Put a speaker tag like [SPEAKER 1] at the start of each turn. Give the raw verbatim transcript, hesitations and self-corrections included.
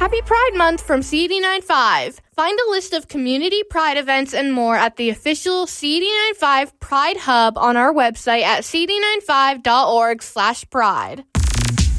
[SPEAKER 1] Happy Pride Month from C D ninety-five. Find a list of community pride events and more at the official C D ninety-five Pride Hub on our website at c d ninety-five dot org slash pride.